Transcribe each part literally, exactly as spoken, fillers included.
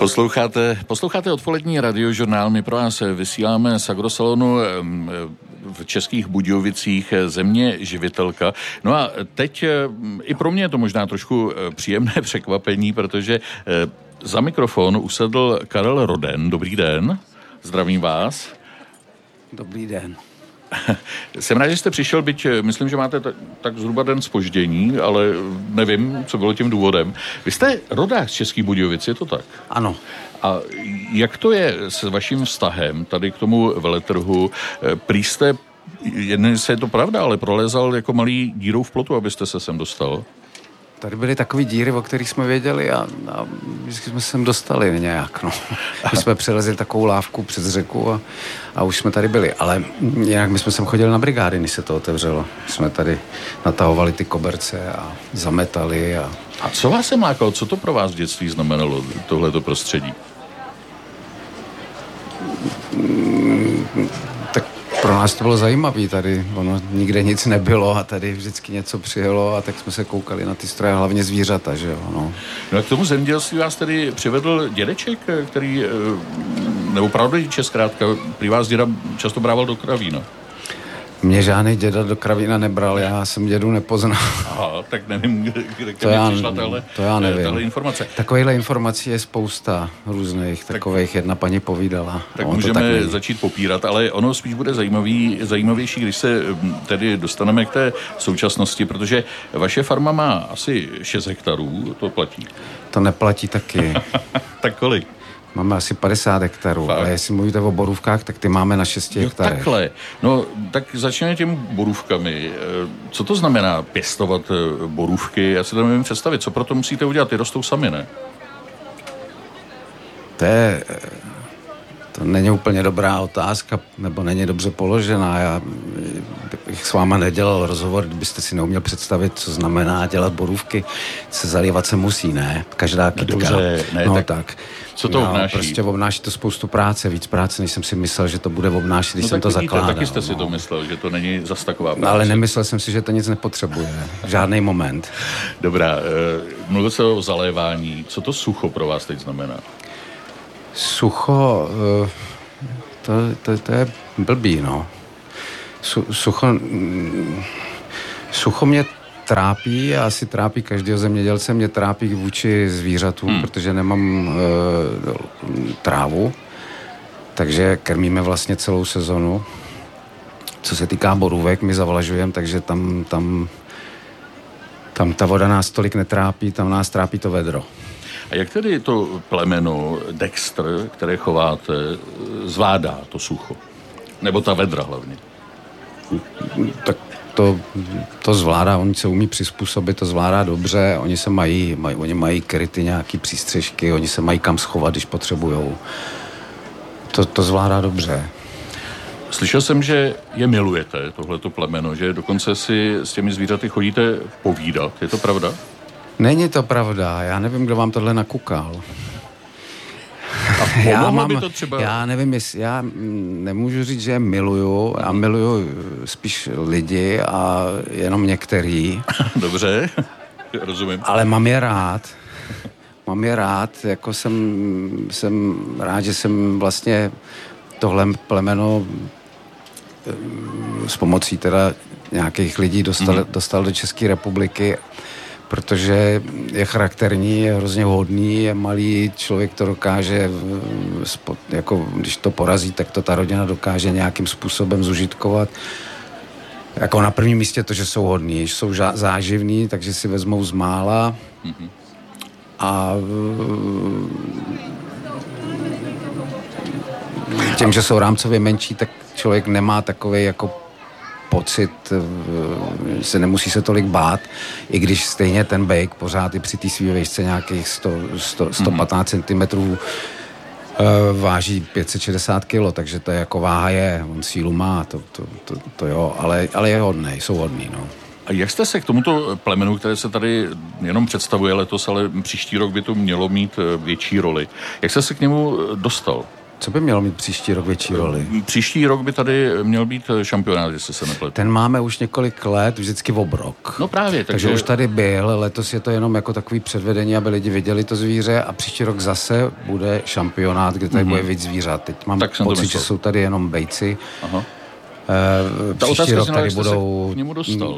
Posloucháte, posloucháte odpolední radiožurnál. My pro vás vysíláme z Agrosalonu v Českých Budějovicích, země živitelka. No a teď i pro mě je to možná trošku příjemné překvapení, protože za mikrofon usedl Karel Roden. Dobrý den, zdravím vás. Dobrý den. Jsem rád, že jste přišel, byť myslím, že máte tak, tak zhruba den zpoždění, ale nevím, co bylo tím důvodem. Vy jste rodák z Českých Budějovic, je to tak? Ano. A jak to je s vaším vztahem tady k tomu veletrhu? Prý jste, jen se je to pravda, ale prolézal jako malý dírou v plotu, abyste se sem dostal? Tady byly takový díry, o kterých jsme věděli a, a vždycky jsme se sem dostali nějak, no. My jsme přelezli takovou lávku přes řeku a, a už jsme tady byli, ale jinak my jsme sem chodili na brigády, než se to otevřelo. Jsme tady natahovali ty koberce a zametali a... A co vás sem lákalo? Co to pro vás v dětství znamenalo, tohleto prostředí? Tak pro nás to bylo zajímavé tady, ono nikde nic nebylo a tady vždycky něco přijelo a tak jsme se koukali na ty stroje, hlavně zvířata, že jo, no. No a k tomu zemědělství vás tedy přivedl dědeček, který, nebo prarodiče zkrátka, prý vás děda často brával do Kravína. Mě žádný děda do Kravína nebral, já jsem dědu nepoznal. Aha, tak nevím, kde to já, přišla tahle, to já nevím. tahle informace. Takovýchhle informací je spousta různých, takových, tak, jedna paní povídala. Tak můžeme tak začít popírat, ale ono spíš bude zajímavý, zajímavější, když se tedy dostaneme k té současnosti, protože vaše farma má asi šest hektarů, to platí. To neplatí taky. Tak kolik? Máme asi padesát hektarů, Fakt. Ale jestli mluvíte o borůvkách, tak ty máme na šesti hektarech. Takhle. No, tak začneme těmi borůvkami. Co to znamená pěstovat borůvky? Já si to nevím představit. Co pro to musíte udělat? Ty rostou sami, ne? To je... To není úplně dobrá otázka, nebo není dobře položená. Já bych s váma nedělal rozhovor, kdybyste si neuměl představit, co znamená dělat borůvky. Se zalívat se musí, ne? Každá kytka. Dobře, ne, no tak, tak. Co to no, obnáší? Prostě obnáší to spoustu práce, víc práce, než jsem si myslel, že to bude obnášet, když no, jsem to vidíte, zakládal. Taky jste si no. to myslel, že to není zas taková práce. No, ale nemyslel jsem si, že to nic nepotřebuje. V žádný moment. Dobrá, mluvil se o zalévání. Co to sucho pro vás teď znamená? Sucho, to, to, to je blbý, no. Su, sucho, sucho mě trápí a asi trápí každého zemědělce, mě trápí vůči zvířatům, hmm. protože nemám e, trávu, takže krmíme vlastně celou sezonu. Co se týká borůvek, my zavlažujeme, takže tam, tam, tam ta voda nás tolik netrápí, tam nás trápí to vedro. A jak tedy to plemeno Dexter, které chováte, zvládá to sucho? Nebo ta vedra hlavně? Tak to, to zvládá, oni se umí přizpůsobit, to zvládá dobře, oni se mají, mají, oni mají kryty, nějaký přístřežky, oni se mají kam schovat, když potřebujou. To, to zvládá dobře. Slyšel jsem, že je milujete, tohleto plemeno, že dokonce si s těmi zvířaty chodíte povídat. Je to pravda? Není to pravda, já nevím, kdo vám tohle nakukal. A já mám, by to třeba... já nevím, jestli, já nemůžu říct, že je miluju, já miluju spíš lidi a jenom některý. Dobře, rozumím. Ale mám je rád, mám je rád, jako jsem, jsem rád, že jsem vlastně tohle plemeno s pomocí teda nějakých lidí dostal, mm. dostal do České republiky, protože je charakterní, je hrozně hodný, je malý, člověk to dokáže, jako když to porazí, tak to ta rodina dokáže nějakým způsobem zužitkovat. Jako na prvním místě to, že jsou hodní, že jsou záživní, takže si vezmou z mála mm-hmm. a tím, že jsou rámcově menší, tak člověk nemá takový jako pocit, se nemusí se tolik bát, i když stejně ten bejk pořád i při té svý výšce nějakých sto, sto, sto patnáct centimetrů váží pět set šedesát kilo, takže to je jako váha je, on sílu má, to, to, to, to jo, ale, ale je hodnej, jsou hodný, no. A jak jste se k tomuto plemenu, které se tady jenom představuje letos, ale příští rok by to mělo mít větší roli, jak jste se k němu dostal? Co by mělo mít příští rok větší roli? Příští rok by tady měl být šampionát, jestli se nepletu. Ten máme už několik let, vždycky v obrok. No právě. Takže... takže už tady byl, letos je to jenom jako takový předvedení, aby lidi viděli to zvíře a příští rok zase bude šampionát, kde tady mm-hmm. bude víc zvířat. Teď mám pocit, že jsou tady jenom bejci. Aha. E, příští otázka rok znamená, tady budou... k němu dostal.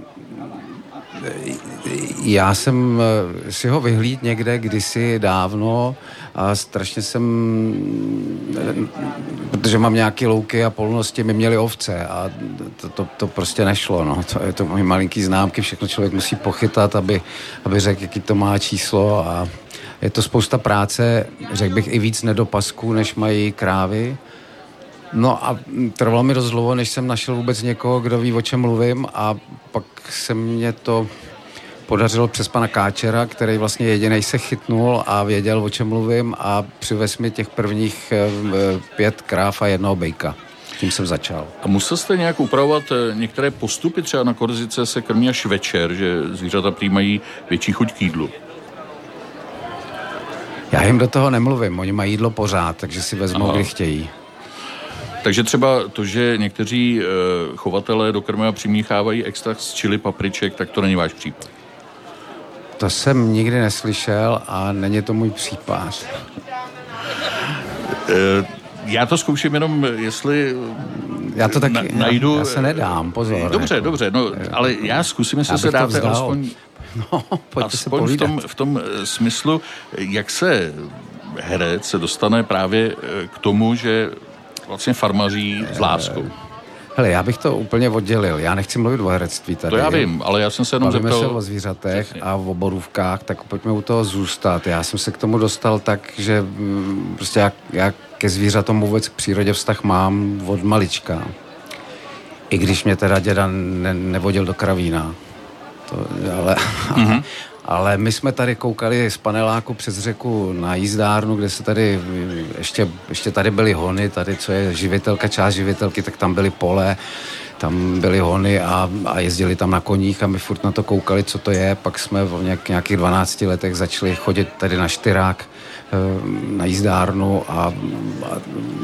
Já jsem si ho vyhlíd někde kdysi dávno a strašně jsem, protože mám nějaké louky a polnosti, my měli ovce a to, to, to prostě nešlo, no. To je to moje malinký známky, všechno člověk musí pochytat, aby, aby řekl, jaký to má číslo a je to spousta práce, řekl bych i víc nedopasků, než mají krávy. No a trvalo mi dost dlouho, než jsem našel vůbec někoho, kdo ví, o čem mluvím a pak se mě to podařilo přes pana Káčera, který vlastně jedinej se chytnul a věděl, o čem mluvím a přivez mi těch prvních pět kráv a jednoho bejka. Tím jsem začal. A musel jste nějak upravovat některé postupy? Třeba na Korzice se krmí až večer, že zvířata přijímají větší chuť k jídlu. Já jim do toho nemluvím, oni mají jídlo pořád, takže si vezmou, Aha. kdy chtějí. Takže třeba to, že někteří e, chovatelé do krmiva přimíchávají extrakt z chili papriček, tak to není váš případ. To jsem nikdy neslyšel a není to můj případ. E, já to zkouším jenom, jestli já to taky, na, najdu... Já, já se nedám, pozor. Dobře, jako. dobře, no, ale já zkusím, jestli se dáte alespoň, no, aspoň v, tom, v tom smyslu, jak se herec se dostane právě k tomu, že vlastně farmaří s láskou. Hele, já bych to úplně oddělil. Já nechci mluvit o herectví tady. To já vím, ale já jsem se jenom Bavíme zeptal... se o zvířatech Přesně. a o borůvkách, tak pojďme u toho zůstat. Já jsem se k tomu dostal tak, že mm, prostě já, já ke zvířatům vůbec k přírodě vztah mám od malička. I když mě teda děda ne, nevodil do kravína. To, ale... Mm-hmm. Ale my jsme tady koukali z paneláku přes řeku na jízdárnu, kde se tady, ještě, ještě tady byly hony, tady co je živitelka, část živitelky, tak tam byly pole, tam byly hony a, a jezdili tam na koních a my furt na to koukali, co to je. Pak jsme v nějak, nějakých dvanácti letech začali chodit tady na Štyrák, na jízdárnu a, a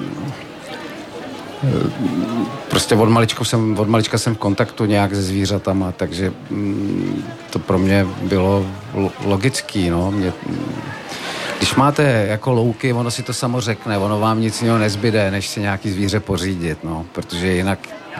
prostě od malička jsem, od malička jsem v kontaktu nějak se zvířatama, takže mm, to pro mě bylo logický, no. Mě, když máte jako louky, ono si to samo řekne, ono vám nic jiného nezbyde, než si nějaký zvíře pořídit, no, protože jinak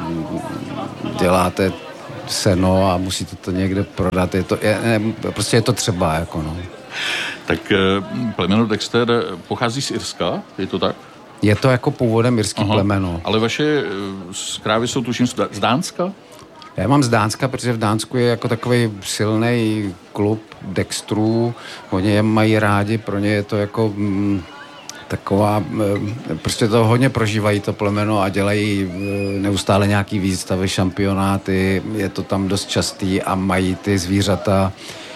děláte seno a musíte to někde prodat, je to, je, ne, prostě je to třeba, jako no. Tak plemeno Dexter pochází z Irska, je to tak? Je to jako původem irský Aha, plemeno. Ale vaše krávy jsou tuším z Dánska? Já mám z Dánska, protože v Dánsku je jako takový silný klub Dextrů. Oni je mají rádi, pro ně je to jako mm, taková, e, prostě to hodně prožívají to plemeno a dělají e, neustále nějaký výstavy, šampionáty, je to tam dost častý a mají ty zvířata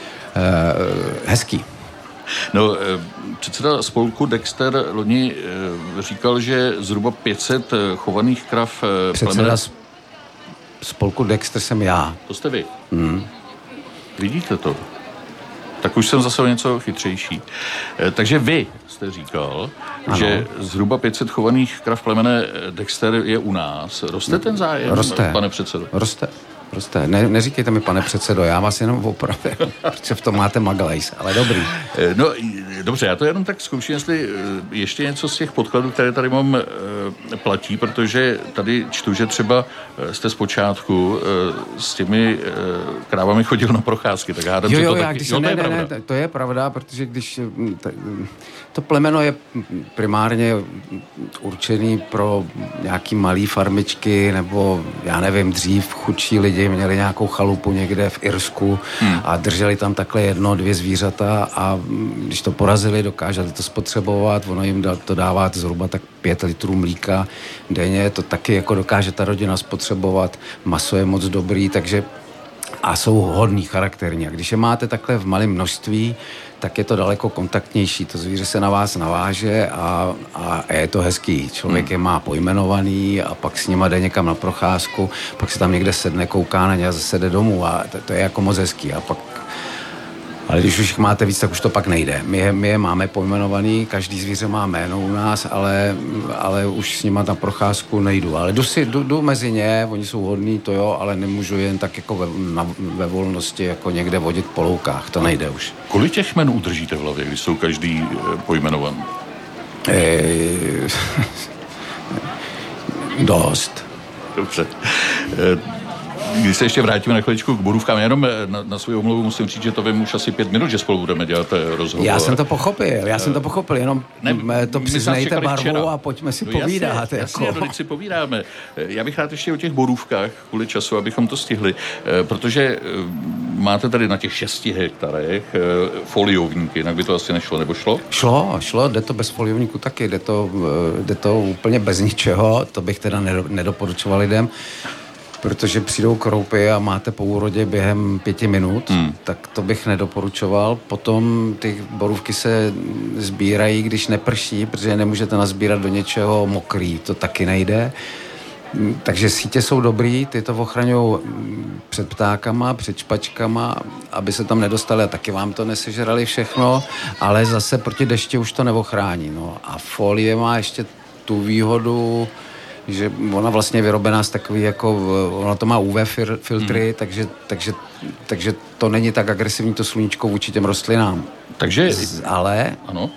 e, hezký. No, předseda spolku Dexter loni říkal, že zhruba pět set chovaných krav... Předseda plemene... spolku Dexter jsem já. To jste vy. Mm. Vidíte to? Tak už jsem zase o něco chytřejší. Takže vy jste říkal, ano. že zhruba pět set chovaných krav plemene Dexter je u nás. Roste ten zájem, Roste. pane předsedo? Roste. Prostě ne, neříkejte mi, pane předsedo, já vás jenom opravím, protože v tom máte maglajs, ale dobrý. No, dobře, já to jenom tak zkouším, jestli ještě něco z těch podkladů, které tady mám, platí, protože tady čtu, že třeba jste zpočátku s těmi krávami chodil na procházky, tak hádám, jo, že jo, to já, taky... Když Jo, ne, to je ne, ne, to je pravda, protože když... To plemeno je primárně určený pro nějaký malý farmičky, nebo já nevím, dřív chudší lidi měli nějakou chalupu někde v Irsku hmm. a drželi tam takhle jedno, dvě zvířata a když to porazili, dokázali to spotřebovat, ono jim to dává zhruba tak pět litrů mlíka denně, to taky jako dokáže ta rodina spotřebovat, maso je moc dobrý, takže a jsou hodný, charakterní. A když je máte takhle v malém množství, tak je to daleko kontaktnější. To zvíře se na vás naváže a, a je to hezký. Člověk je má pojmenovaný a pak s nima jde někam na procházku, pak se tam někde sedne, kouká na ně a zase jde domů a to, to je jako moc hezký. A pak Ale když už jich máte víc, tak už to pak nejde. My je, my je máme pojmenovaný, každý zvíře má jméno u nás, ale, ale už s nima na procházku nejdu. Ale jdu, si, jdu, jdu mezi ně, oni jsou hodní, to jo, ale nemůžu jen tak jako ve, na, ve volnosti jako někde vodit po loukách, to nejde už. Kolik těch jmen udržíte v hlavě, když jsou každý pojmenovaný? E... Dost. Dobře. Když se ještě vrátíme na chviličku k borůvkám, jenom na, na svou omluvu musím říct, že to vím už asi pět minut, že spolu budeme dělat rozhovor. Já jsem to pochopil, já jsem to pochopil, jenom ne, to přiznejte barvou a pojďme si no povídat. Jasně, jako. jasně, no, teď si povídáme. Já bych rád ještě o těch borůvkách, kvůli času, abychom to stihli, protože máte tady na těch šesti hektarech foliovníky, jinak by to asi nešlo, nebo šlo? Šlo, šlo, jde to bez foliovníku taky, jde to, jde to úplně bez ničeho, to bych teda nedoporučoval lidem. Protože přijdou kroupy a máte po úrodě během pěti minut, hmm. tak to bych nedoporučoval. Potom ty borůvky se sbírají, když neprší, protože nemůžete nazbírat do něčeho mokrý, to taky nejde. Takže sítě jsou dobrý, ty to ochraňují před ptákama, před špačkama, aby se tam nedostali a taky vám to nesežrali všechno, ale zase proti dešti už to neochrání. No. A folie má ještě tu výhodu, že ona vlastně je vyrobená z takový jako, ona to má U V filtry, hmm. takže, takže, takže to není tak agresivní to sluníčko vůči těm rostlinám. Takže, ale ano.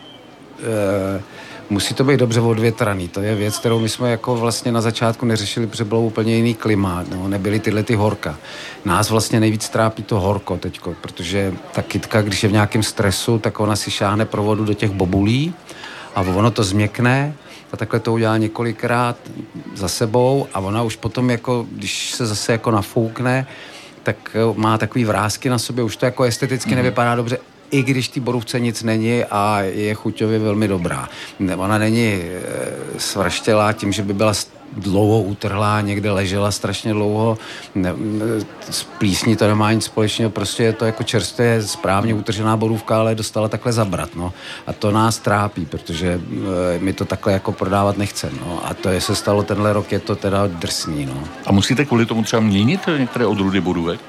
E, musí to být dobře odvětraný. To je věc, kterou my jsme jako vlastně na začátku neřešili, protože bylo úplně jiný klima, no, nebyly tyhle ty horka. Nás vlastně nejvíc trápí to horko teďko, protože ta kytka, když je v nějakém stresu, tak ona si šáhne provodu do těch bobulí a ono to změkne. A takhle to udělá několikrát za sebou a ona už potom jako, když se zase jako nafoukne, tak má takový vrásky na sobě, už to jako esteticky mm-hmm. nevypadá dobře, i když ty borůvce nic není a je chuťově velmi dobrá. Ona není e, svrštělá tím, že by byla dlouho utrhlá, někde ležela strašně dlouho, ne, s plísní to nemá nic společného, prostě je to jako čerstvě správně utržená borůvka, ale dostala takhle zabrat, no. A to nás trápí, protože e, my to takhle jako prodávat nechceme, no. A to je se stalo tenhle rok, je to teda drsný, no. A musíte kvůli tomu třeba měnit některé odrůdy borůvek?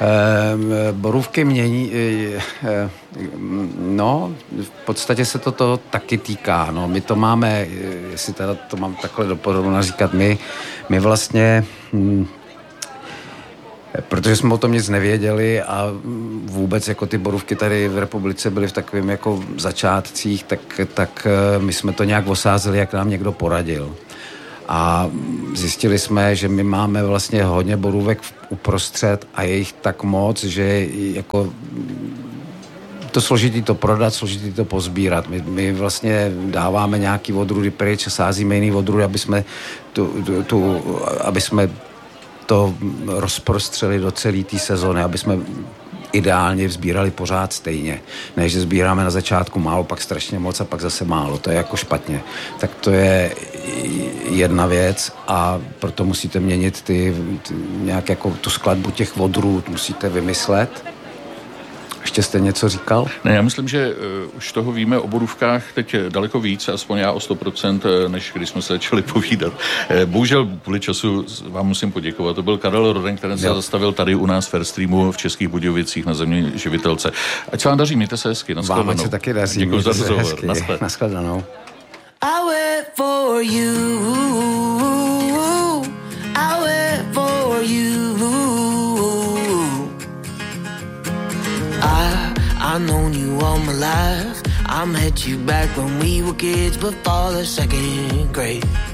E, borůvky mění, e, e, no, v podstatě se to, to taky týká, no, my to máme, jestli teda to mám takhle dopodobno říkat, my, my vlastně, hm, protože jsme o tom nic nevěděli a vůbec jako ty borůvky tady v republice byly v takovém jako začátcích, tak, tak my jsme to nějak osázeli, jak nám někdo poradil. A zjistili jsme, že my máme vlastně hodně borůvek uprostřed a je jich tak moc, že jako to složitý to prodat, složitý to pozbírat. My, my vlastně dáváme nějaký odrůdy pryč, sázíme jiný odrůdy, aby jsme, tu, tu, tu, aby jsme to rozprostřeli do celé té sezóny, aby jsme ideálně sbírali pořád stejně. Ne, že sbíráme na začátku málo, pak strašně moc a pak zase málo. To je jako špatně. Tak to je jedna věc a proto musíte měnit ty, ty nějak jako tu skladbu těch odrůd, musíte vymyslet. Ještě jste něco říkal? Ne, já myslím, že uh, už toho víme o borůvkách teď daleko víc, aspoň já o sto procent, než když jsme se začali povídat. Uh, bohužel kvůli času vám musím poděkovat. To byl Karel Roden, který se zastavil tady u nás v Fairstreamu v Českých Budějovicích na Země živitelce. Ať se vám daří, mějte se hezky. Vám ať se taky daří. Děkuji za rozhovor. Naschledanou. I wait for you. I wait for you. I, I've known you all my life. I met you back when we were kids before the second grade.